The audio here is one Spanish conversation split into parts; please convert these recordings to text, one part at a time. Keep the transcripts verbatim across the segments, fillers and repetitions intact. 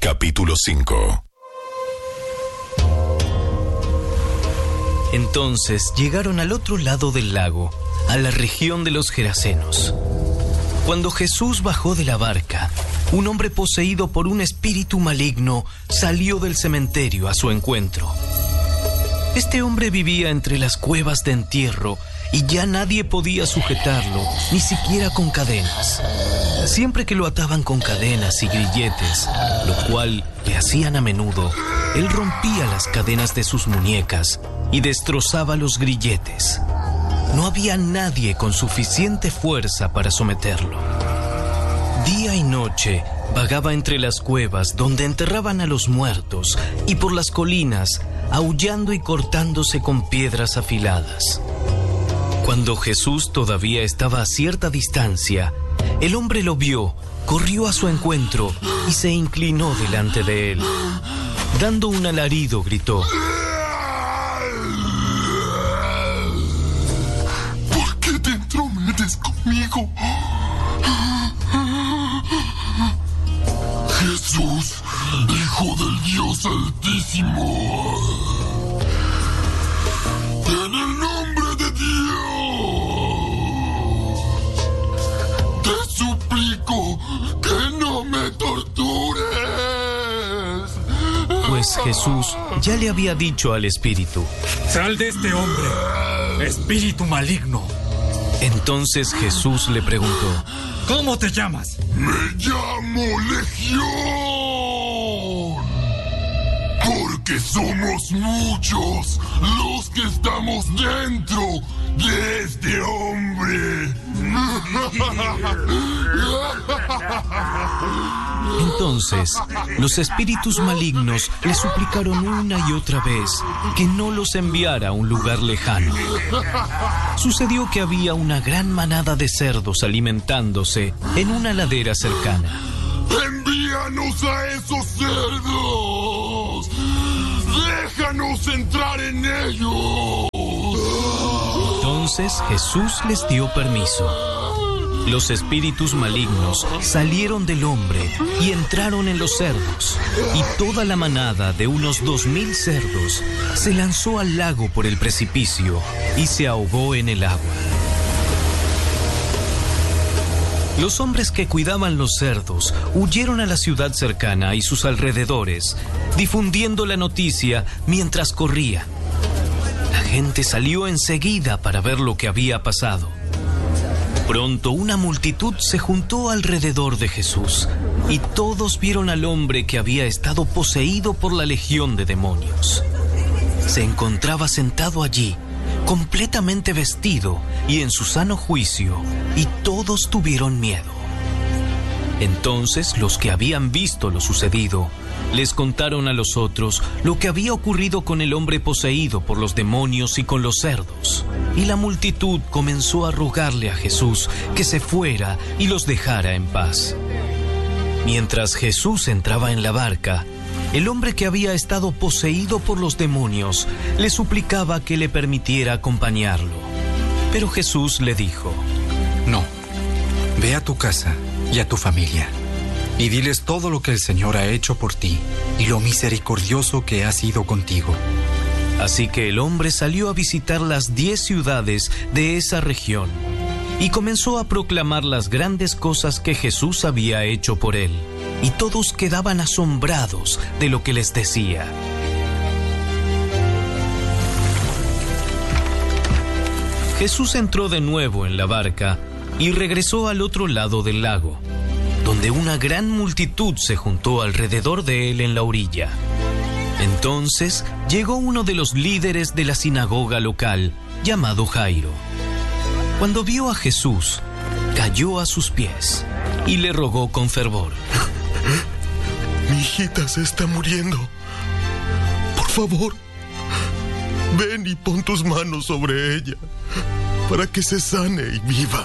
Capítulo cinco. Entonces llegaron al otro lado del lago, a la región de los Gerasenos. Cuando Jesús bajó de la barca, un hombre poseído por un espíritu maligno salió del cementerio a su encuentro. Este hombre vivía entre las cuevas de entierro y ya nadie podía sujetarlo, ni siquiera con cadenas. Siempre que lo ataban con cadenas y grilletes, lo cual le hacían a menudo, él rompía las cadenas de sus muñecas y destrozaba los grilletes. No había nadie con suficiente fuerza para someterlo. Día y noche vagaba entre las cuevas donde enterraban a los muertos y por las colinas, aullando y cortándose con piedras afiladas. Cuando Jesús todavía estaba a cierta distancia, el hombre lo vio, corrió a su encuentro y se inclinó delante de él. Dando un alarido, gritó: ¿por qué te entrometes conmigo? Jesús, Hijo del Dios Altísimo, en el nombre de Dios, te suplico que no me tortures. Pues Jesús ya le había dicho al espíritu: ¡sal de este hombre, espíritu maligno! Entonces Jesús le preguntó: ¿cómo te llamas? Me llamo Legión, porque somos muchos los que estamos dentro de este hombre. Entonces, los espíritus malignos le suplicaron una y otra vez que no los enviara a un lugar lejano. Sucedió que había una gran manada de cerdos alimentándose en una ladera cercana. ¡Envíanos a esos cerdos! ¡Déjanos entrar en ellos! Entonces Jesús les dio permiso. Los espíritus malignos salieron del hombre y entraron en los cerdos, y toda la manada de unos dos mil cerdos se lanzó al lago por el precipicio y se ahogó en el agua. Los hombres que cuidaban los cerdos huyeron a la ciudad cercana y sus alrededores, difundiendo la noticia mientras corrían. La gente salió enseguida para ver lo que había pasado. Pronto una multitud se juntó alrededor de Jesús y todos vieron al hombre que había estado poseído por la legión de demonios. Se encontraba sentado allí, completamente vestido y en su sano juicio, y todos tuvieron miedo. Entonces los que habían visto lo sucedido les contaron a los otros lo que había ocurrido con el hombre poseído por los demonios y con los cerdos. Y la multitud comenzó a rogarle a Jesús que se fuera y los dejara en paz. Mientras Jesús entraba en la barca, el hombre que había estado poseído por los demonios le suplicaba que le permitiera acompañarlo. Pero Jesús le dijo: no, ve a tu casa y a tu familia, y diles todo lo que el Señor ha hecho por ti y lo misericordioso que ha sido contigo. Así que el hombre salió a visitar las diez ciudades de esa región y comenzó a proclamar las grandes cosas que Jesús había hecho por él, y todos quedaban asombrados de lo que les decía. Jesús entró de nuevo en la barca y regresó al otro lado del lago, donde una gran multitud se juntó alrededor de él en la orilla. Entonces llegó uno de los líderes de la sinagoga local, llamado Jairo. Cuando vio a Jesús, cayó a sus pies y le rogó con fervor: Mi hijita se está muriendo. Por favor, ven y pon tus manos sobre ella para que se sane y viva.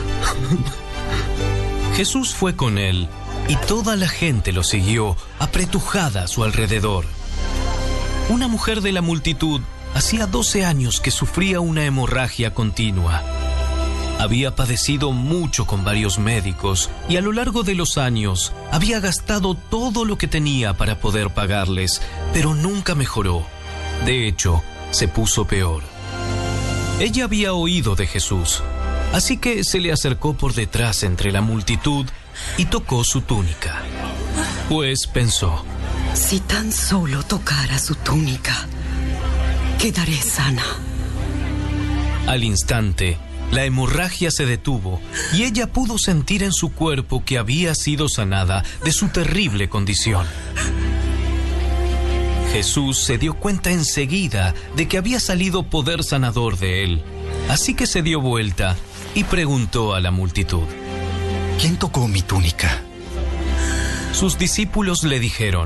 Jesús fue con él y toda la gente lo siguió, apretujada a su alrededor. Una mujer de la multitud hacía doce años que sufría una hemorragia continua. Había padecido mucho con varios médicos y a lo largo de los años había gastado todo lo que tenía para poder pagarles, pero nunca mejoró. De hecho, se puso peor. Ella había oído de Jesús, así que se le acercó por detrás entre la multitud y tocó su túnica. Pues pensó: si tan solo tocara su túnica, quedaré sana. Al instante, la hemorragia se detuvo y ella pudo sentir en su cuerpo que había sido sanada de su terrible condición. Jesús se dio cuenta enseguida de que había salido poder sanador de él, así que se dio vuelta y preguntó a la multitud: ¿quién tocó mi túnica? Sus discípulos le dijeron: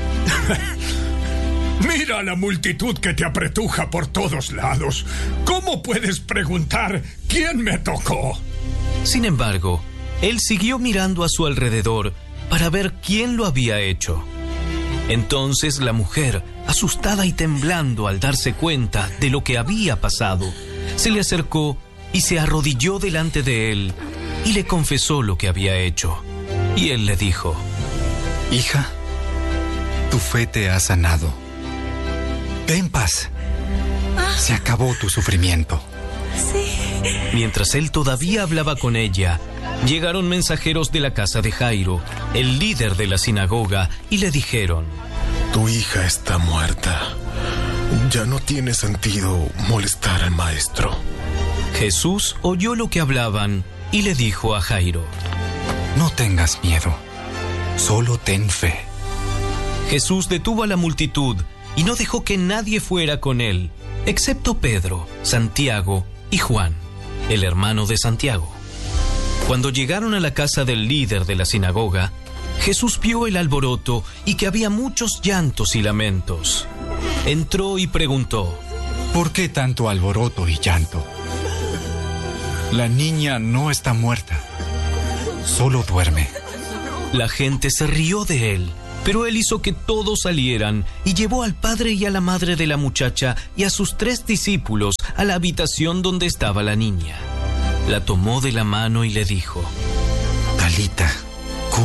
mira la multitud que te apretuja por todos lados. ¿Cómo puedes preguntar quién me tocó? Sin embargo, él siguió mirando a su alrededor para ver quién lo había hecho. Entonces la mujer, asustada y temblando al darse cuenta de lo que había pasado, se le acercó y se arrodilló delante de él y le confesó lo que había hecho. Y él le dijo: hija, tu fe te ha sanado. Ve en paz. Se acabó tu sufrimiento. Sí. Mientras él todavía hablaba con ella, llegaron mensajeros de la casa de Jairo, el líder de la sinagoga, y le dijeron: tu hija está muerta. Ya no tiene sentido molestar al maestro. Jesús oyó lo que hablaban y le dijo a Jairo: no tengas miedo, solo ten fe. Jesús detuvo a la multitud y no dejó que nadie fuera con él, excepto Pedro, Santiago y Juan, el hermano de Santiago. Cuando llegaron a la casa del líder de la sinagoga, Jesús vio el alboroto y que había muchos llantos y lamentos. Entró y preguntó: ¿por qué tanto alboroto y llanto? La niña no está muerta, solo duerme. La gente se rió de él, pero él hizo que todos salieran y llevó al padre y a la madre de la muchacha y a sus tres discípulos a la habitación donde estaba la niña. La tomó de la mano y le dijo: Talita, cum.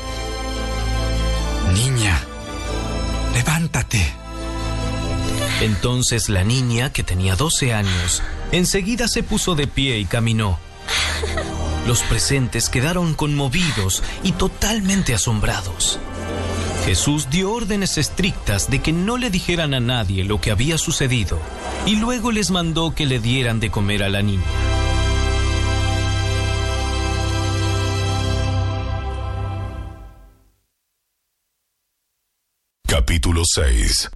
Niña, levántate. Entonces la niña, que tenía doce años, enseguida se puso de pie y caminó. Los presentes quedaron conmovidos y totalmente asombrados. Jesús dio órdenes estrictas de que no le dijeran a nadie lo que había sucedido y luego les mandó que le dieran de comer a la niña. Capítulo seis.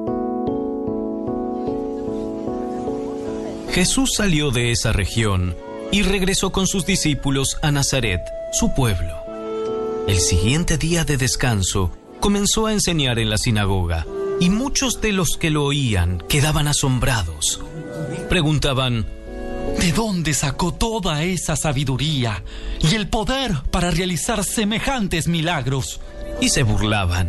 Jesús salió de esa región y regresó con sus discípulos a Nazaret, su pueblo. El siguiente día de descanso, comenzó a enseñar en la sinagoga, y muchos de los que lo oían quedaban asombrados. Preguntaban: ¿de dónde sacó toda esa sabiduría y el poder para realizar semejantes milagros? Y se burlaban.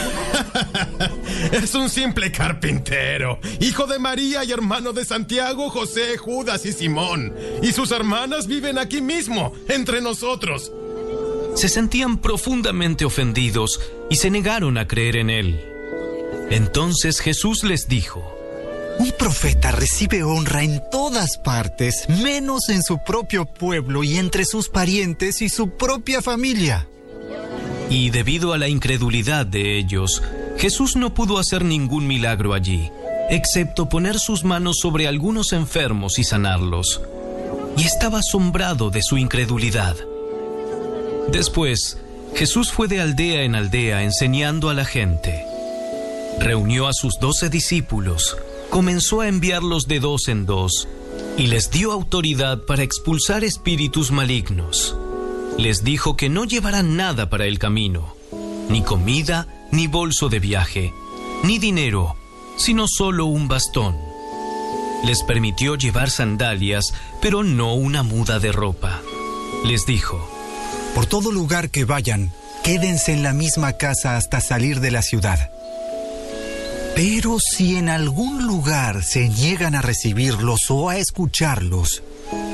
Es un simple carpintero, hijo de María y hermano de Santiago, José, Judas y Simón. Y sus hermanas viven aquí mismo, entre nosotros. Se sentían profundamente ofendidos y se negaron a creer en él. Entonces Jesús les dijo: un profeta recibe honra en todas partes, menos en su propio pueblo y entre sus parientes y su propia familia. Y debido a la incredulidad de ellos, Jesús no pudo hacer ningún milagro allí, excepto poner sus manos sobre algunos enfermos y sanarlos. Y estaba asombrado de su incredulidad. Después, Jesús fue de aldea en aldea enseñando a la gente. Reunió a sus doce discípulos, comenzó a enviarlos de dos en dos, y les dio autoridad para expulsar espíritus malignos. Les dijo que no llevaran nada para el camino, ni comida, ni bolso de viaje, ni dinero, sino solo un bastón. Les permitió llevar sandalias, pero no una muda de ropa. Les dijo: por todo lugar que vayan, quédense en la misma casa hasta salir de la ciudad. Pero si en algún lugar se niegan a recibirlos o a escucharlos,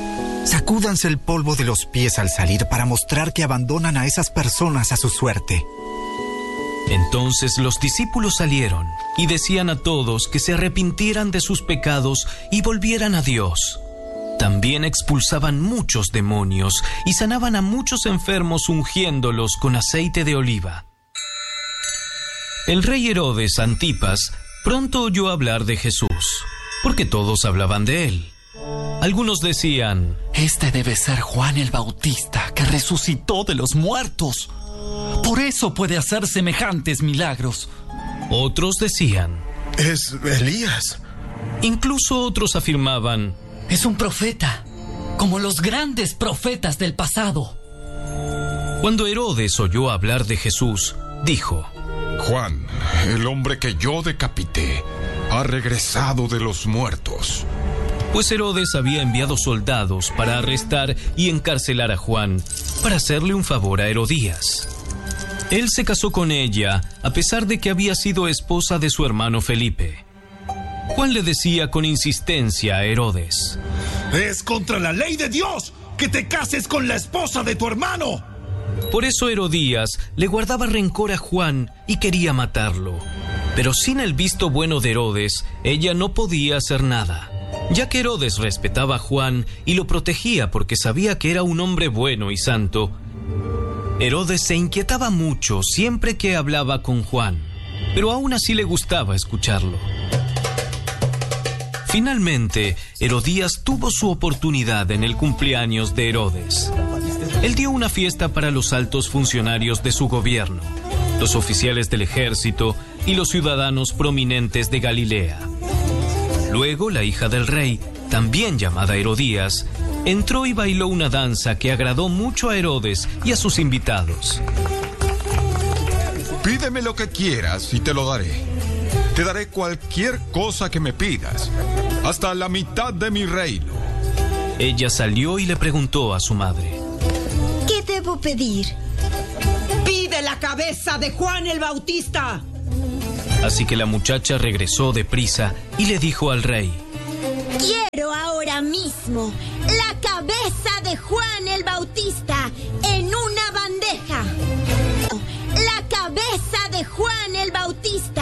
Sacúdanse el polvo de los pies al salir para mostrar que abandonan a esas personas a su suerte. Entonces los discípulos salieron y decían a todos que se arrepintieran de sus pecados y volvieran a Dios. También expulsaban muchos demonios y sanaban a muchos enfermos ungiéndolos con aceite de oliva. El rey Herodes Antipas pronto oyó hablar de Jesús, porque todos hablaban de él. Algunos decían: Este debe ser Juan el Bautista, que resucitó de los muertos. Por eso puede hacer semejantes milagros. Otros decían: Es Elías. Incluso otros afirmaban: Es un profeta, como los grandes profetas del pasado. Cuando Herodes oyó hablar de Jesús, dijo: Juan, el hombre que yo decapité, ha regresado de los muertos. Pues Herodes había enviado soldados para arrestar y encarcelar a Juan, para hacerle un favor a Herodías. Él se casó con ella, a pesar de que había sido esposa de su hermano Felipe. Juan le decía con insistencia a Herodes: ¡Es contra la ley de Dios que te cases con la esposa de tu hermano! Por eso Herodías le guardaba rencor a Juan y quería matarlo. Pero sin el visto bueno de Herodes, ella no podía hacer nada, ya que Herodes respetaba a Juan y lo protegía porque sabía que era un hombre bueno y santo. Herodes se inquietaba mucho siempre que hablaba con Juan, pero aún así le gustaba escucharlo. Finalmente, Herodías tuvo su oportunidad en el cumpleaños de Herodes. Él dio una fiesta para los altos funcionarios de su gobierno, los oficiales del ejército y los ciudadanos prominentes de Galilea. Luego, la hija del rey, también llamada Herodías, entró y bailó una danza que agradó mucho a Herodes y a sus invitados. Pídeme lo que quieras y te lo daré. Te daré cualquier cosa que me pidas, hasta la mitad de mi reino. Ella salió y le preguntó a su madre: ¿Qué debo pedir? ¡Pide la cabeza de Juan el Bautista! Así que la muchacha regresó deprisa y le dijo al rey: Quiero ahora mismo la cabeza de Juan el Bautista en una bandeja. La cabeza de Juan el Bautista